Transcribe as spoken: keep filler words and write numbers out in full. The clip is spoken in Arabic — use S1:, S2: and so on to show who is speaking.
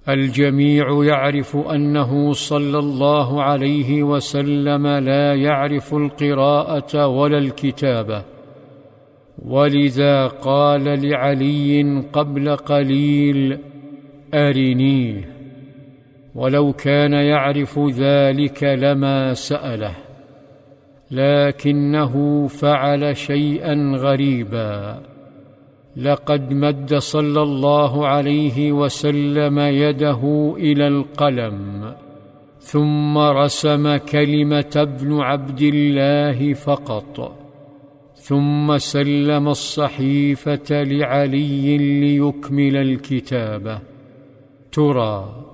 S1: الجميع يعرف أنه صلى الله عليه وسلم لا يعرف القراءة ولا الكتابة، ولذا قال لعلي قبل قليل: أرنيه. ولو كان يعرف ذلك لما سأله، لكنه فعل شيئا غريبا. لقد مد صلى الله عليه وسلم يده إلى القلم، ثم رسم كلمة ابن عبد الله فقط، ثم سلم الصحيفة لعلي ليكمل الكتابة. ترى